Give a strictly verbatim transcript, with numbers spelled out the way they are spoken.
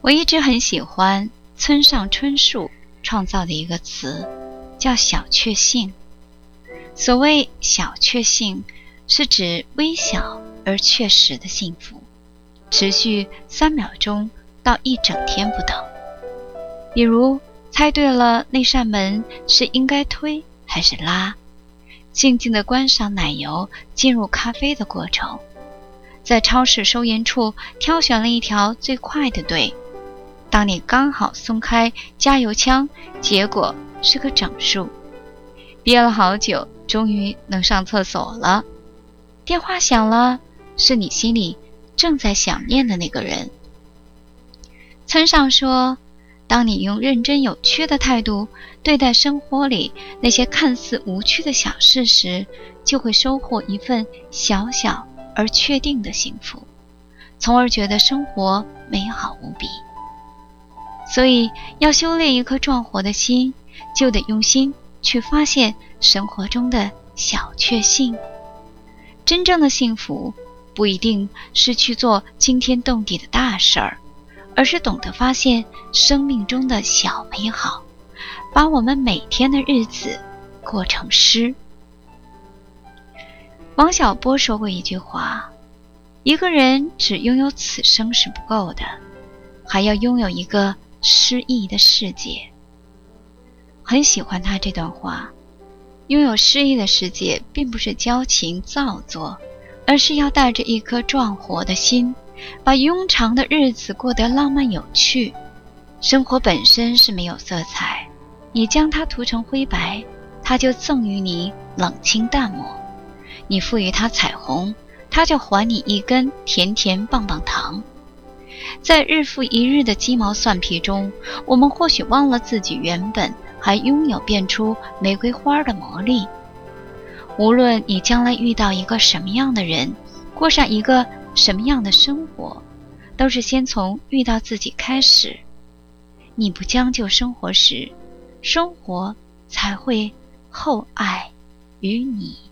我一直很喜欢村上春树创造的一个词，叫小确幸。所谓小确幸，是指微小而确实的幸福，持续三秒钟到一整天不等。比如猜对了那扇门是应该推还是拉，静静地观赏奶油进入咖啡的过程，在超市收银处挑选了一条最快的队，当你刚好松开加油枪，结果是个整数，憋了好久终于能上厕所了，电话响了，是你心里正在想念的那个人。村上说，当你用认真有趣的态度对待生活里那些看似无趣的小事时，就会收获一份小小而确定的幸福，从而觉得生活美好无比。所以要修炼一颗壮活的心，就得用心去发现生活中的小确幸。真正的幸福不一定是去做惊天动地的大事儿，而是懂得发现生命中的小美好，把我们每天的日子过成诗。王小波说过一句话，一个人只拥有此生是不够的，还要拥有一个诗意的世界。很喜欢他这段话，拥有诗意的世界并不是矫情造作，而是要带着一颗壮活的心，把庸常的日子过得浪漫有趣。生活本身是没有色彩，你将它涂成灰白，它就赠予你冷清淡漠；你赋予它彩虹，它就还你一根甜甜棒棒糖。在日复一日的鸡毛蒜皮中，我们或许忘了自己原本还拥有变出玫瑰花的魔力。无论你将来遇到一个什么样的人，过上一个什么样的生活，都是先从遇到自己开始。你不将就生活时，生活才会厚爱于你。